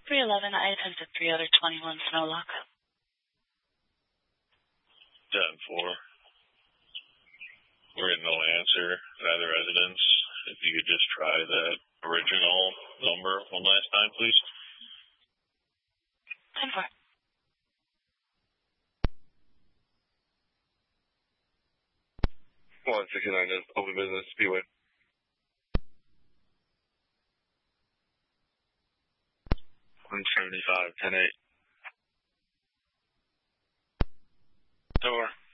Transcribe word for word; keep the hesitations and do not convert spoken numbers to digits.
three eleven, I attempted three out of twenty-one snow lock. ten four. We're getting no answer at either residence. If you could just try that original number one last time, please. ten four. one sixty-nine is open business, Speedway. one seventy-five, ten eight. Door.